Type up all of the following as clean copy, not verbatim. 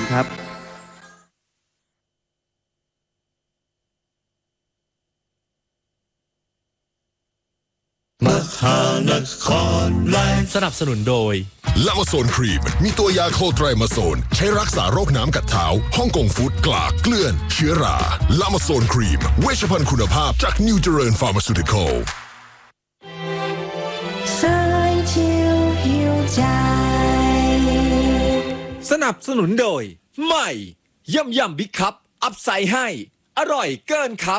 ครับมหานครไลฟ์สนับสนุนโดยลามาโซนครีมมีตัวยาโคไตรมาโซนใช้รักษาโรคน้ำกัดเท้าฮ่องกงฟู้ดกลากเกลื่อนเชื้อราลามาโซนครีมเวชภัณฑ์คุณภาพจากนิวเจริญฟาร์มาซูติคอลสนับสนุนโดยใหม่ย่ำยำบิ๊กคัพอัพไซด์ให้อร่อยเกินครับ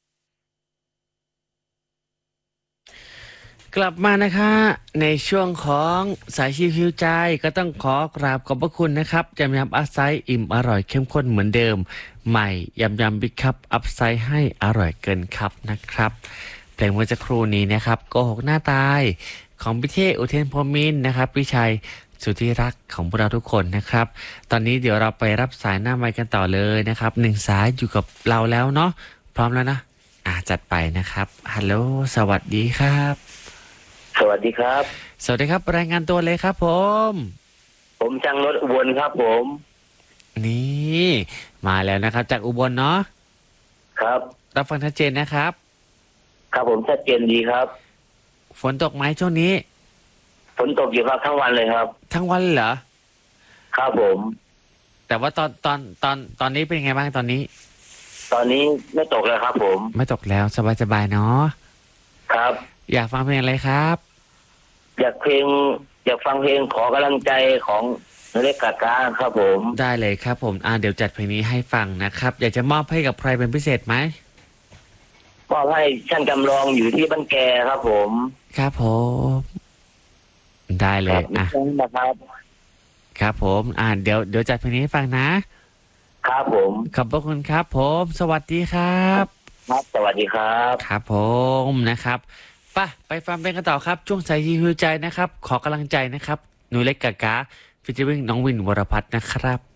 กลับมานะคะในช่วงของสายชิวฮิวใจก็ต้องขอกราบขอบพระคุณนะครับยำยำอัพไซด์อิ่มอร่อยเข้มข้นเหมือนเดิมใหม่ยำยำบิ๊กคัพอัพไซด์ให้อร่อยเกินครับนะครับเพลงเมื่อสักครู่นี้นะครับโกหกหน้าตายของพี่เทพอุเทนพรหมินทร์นะครับพี่ชัยสุดที่รักของพวกเราทุกคนนะครับตอนนี้เดี๋ยวเราไปรับสายหน้าไมค์กันต่อเลยนะครับหนึ่งสายอยู่กับเราแล้วเนาะพร้อมแล้วนะจัดไปนะครับฮัลโหลสวัสดีครับสวัสดีครับสวัสดีครับรายงานตัวเลยครับผมจังรถอุบลครับผมนี่มาแล้วนะครับจากอุบลเนาะครับรับฟังชัดเจนนะครับครับผมชัดเจนดีครับฝนตกไหมช่วงนี้ฝนตกอยู่ครับทั้งวันเลยครับทั้งวันเหรอครับผมแต่ว่าตอนนี้เป็นไงบ้างตอนนี้ไม่ตกแล้วครับผมไม่ตกแล้วสบายเนาะครับอยากฟังเพลงอะไรครับอยากฟังเพลงขอกำลังใจของเล็กกากาครับผมได้เลยครับผมเดี๋ยวจัดเพลงนี้ให้ฟังนะครับอยากจะมอบให้กับใครเป็นพิเศษไหมมอบให้ช่างจำลองอยู่ที่บ้านแกครับผมครับผมได้เลยนะครับครับผมเดี๋ยวจัดเพลงนี้ให้ฟังนะครับผมขอบพระคุณครับผมสวัสดีครับครับสวัสดีครับครับผมนะครับไปฟังเพลงกันต่อครับช่วงสายฮิวใจนะครับขอกำลังใจนะครับหนูเล็กกากาฟิชเชอริ่งน้องวินวรพัฒน์นะครับ